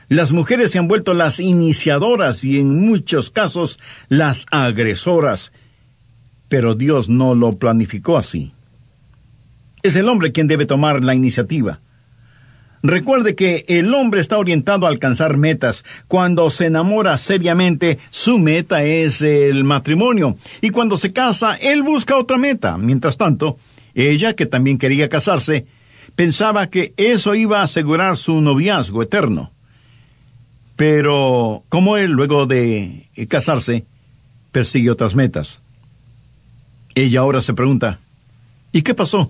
Las mujeres se han vuelto las iniciadoras y en muchos casos las agresoras. Pero Dios no lo planificó así. Es el hombre quien debe tomar la iniciativa. Recuerde que el hombre está orientado a alcanzar metas. Cuando se enamora seriamente, su meta es el matrimonio. Y cuando se casa, él busca otra meta. Mientras tanto, ella, que también quería casarse, pensaba que eso iba a asegurar su noviazgo eterno. Pero, como él, luego de casarse, persigue otras metas. Ella ahora se pregunta, ¿y qué pasó?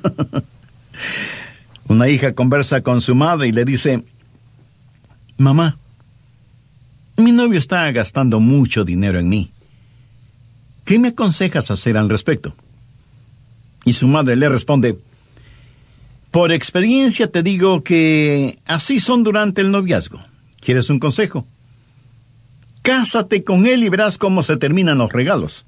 Una hija conversa con su madre y le dice, mamá, mi novio está gastando mucho dinero en mí. ¿Qué me aconsejas hacer al respecto? Y su madre le responde, por experiencia te digo que así son durante el noviazgo. ¿Quieres un consejo? Cásate con él y verás cómo se terminan los regalos.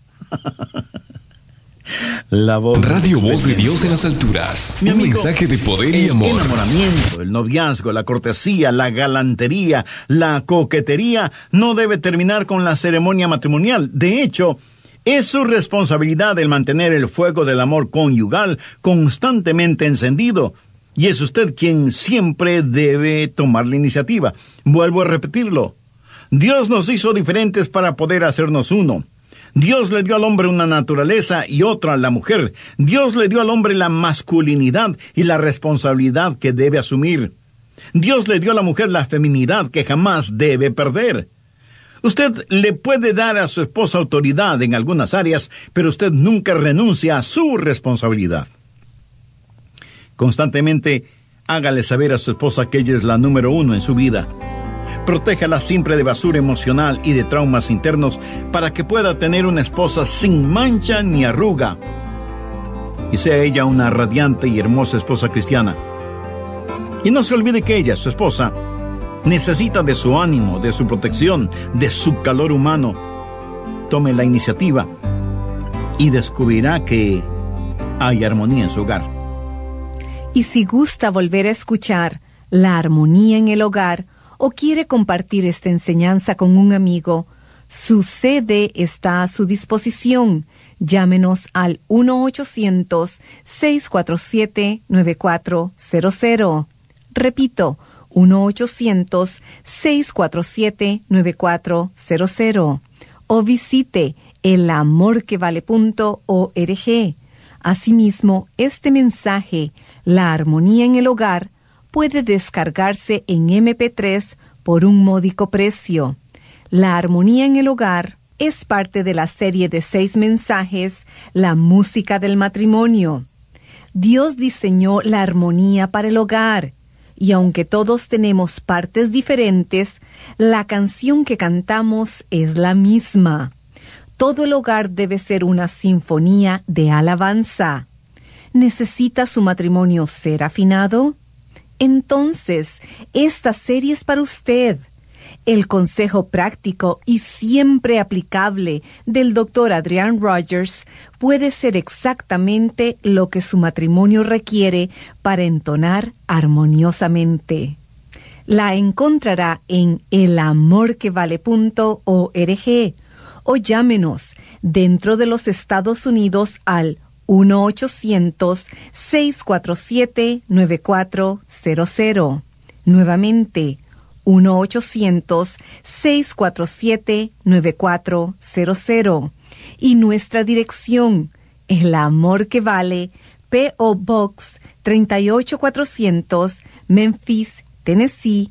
La voz Radio Voz de Dios en las alturas. Mi Un amigo, mensaje de poder y amor. El enamoramiento, el noviazgo, la cortesía, la galantería, la coquetería no debe terminar con la ceremonia matrimonial. De hecho, es su responsabilidad el mantener el fuego del amor conyugal constantemente encendido. Y es usted quien siempre debe tomar la iniciativa. Vuelvo a repetirlo. Dios nos hizo diferentes para poder hacernos uno. Dios le dio al hombre una naturaleza y otra a la mujer. Dios le dio al hombre la masculinidad y la responsabilidad que debe asumir. Dios le dio a la mujer la feminidad que jamás debe perder. Usted le puede dar a su esposa autoridad en algunas áreas, pero usted nunca renuncia a su responsabilidad. Constantemente, hágale saber a su esposa que ella es la número uno en su vida. Protéjala siempre de basura emocional y de traumas internos para que pueda tener una esposa sin mancha ni arruga. Y sea ella una radiante y hermosa esposa cristiana. Y no se olvide que ella, su esposa, necesita de su ánimo, de su protección, de su calor humano. Tome la iniciativa y descubrirá que hay armonía en su hogar. Y si gusta volver a escuchar La Armonía en el Hogar o quiere compartir esta enseñanza con un amigo, su CD está a su disposición. Llámenos al 1-800-647-9400. Repito, 1-800-647-9400. O visite elamorquevale.org. Asimismo, este mensaje, La Armonía en el Hogar, puede descargarse en MP3 por un módico precio. La Armonía en el Hogar es parte de la serie de 6 mensajes, La Música del Matrimonio. Dios diseñó la armonía para el hogar, y aunque todos tenemos partes diferentes, la canción que cantamos es la misma. Todo el hogar debe ser una sinfonía de alabanza. ¿Necesita su matrimonio ser afinado? Entonces, esta serie es para usted. El consejo práctico y siempre aplicable del Dr. Adrian Rogers puede ser exactamente lo que su matrimonio requiere para entonar armoniosamente. La encontrará en elamorquevale.org o llámenos dentro de los Estados Unidos al 1-800-647-9400. Nuevamente, 1-800-647-9400. Y nuestra dirección, El Amor que Vale, P.O. Box 38400, Memphis, Tennessee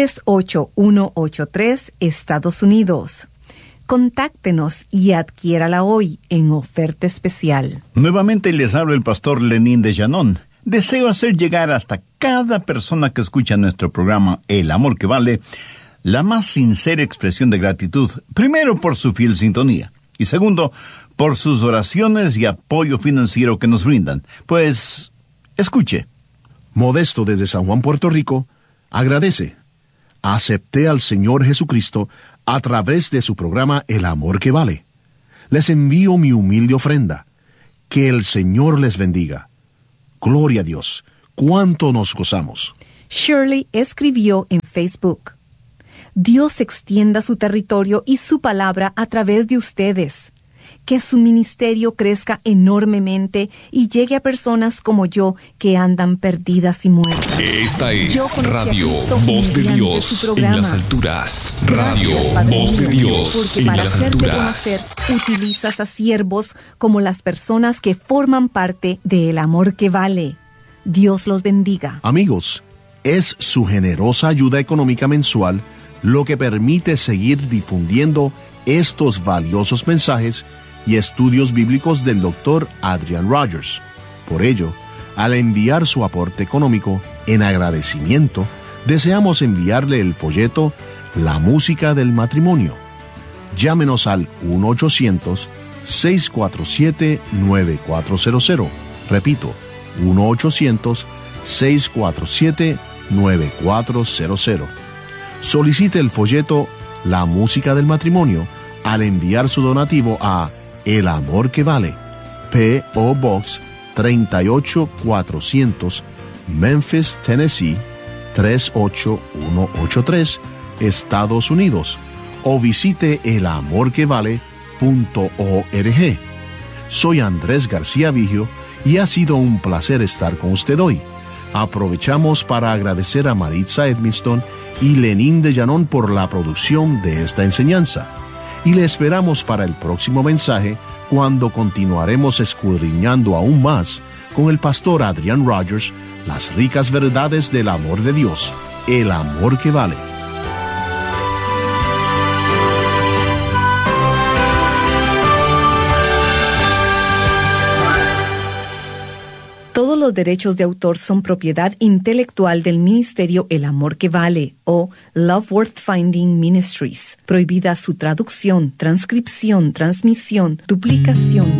38183, Estados Unidos. Contáctenos y adquiérala hoy en oferta especial. Nuevamente les habla el pastor Lenín de Llanón. Deseo hacer llegar hasta cada persona que escucha nuestro programa El Amor que Vale la más sincera expresión de gratitud, primero por su fiel sintonía y segundo por sus oraciones y apoyo financiero que nos brindan. Pues, escuche. Modesto desde San Juan, Puerto Rico, agradece. Acepté al Señor Jesucristo a través de su programa El Amor que Vale. Les envío mi humilde ofrenda. Que el Señor les bendiga. Gloria a Dios. ¡Cuánto nos gozamos! Shirley escribió en Facebook: Dios extienda su territorio y su palabra a través de ustedes. Que su ministerio crezca enormemente y llegue a personas como yo que andan perdidas y muertas. Esta es Yo conocí a Radio Cristo Voz de mediante Dios su en programa. las alturas. Radio Gracias, Padre Voz de mío, Dios porque en para las hacerte alturas. conocer, utilizas a siervos como las personas que forman parte del amor que vale. Dios los bendiga. Amigos, es su generosa ayuda económica mensual lo que permite seguir difundiendo estos valiosos mensajes y estudios bíblicos del Dr. Adrian Rogers. Por ello, al enviar su aporte económico en agradecimiento, deseamos enviarle el folleto La Música del Matrimonio. Llámenos al 1-800-647-9400. Repito, 1-800-647-9400. Solicite el folleto La Música del Matrimonio al enviar su donativo a El Amor que Vale, P.O. Box 38400, Memphis, Tennessee 38183, Estados Unidos, o visite elamorquevale.org. Soy Andrés García Vigio y ha sido un placer estar con usted hoy. Aprovechamos para agradecer a Maritza Edmiston y Lenín de Llanón por la producción de esta enseñanza. Y le esperamos para el próximo mensaje, cuando continuaremos escudriñando aún más con el pastor Adrian Rogers las ricas verdades del amor de Dios, el amor que vale. Todos los derechos de autor son propiedad intelectual del Ministerio El Amor que Vale o Love Worth Finding Ministries. Prohibida su traducción, transcripción, transmisión, duplicación,